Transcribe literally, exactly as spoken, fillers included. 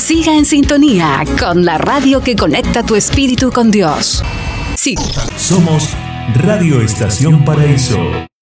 Siga en sintonía con la radio que conecta tu espíritu con Dios. Sí. Somos Radio Estación Paraíso.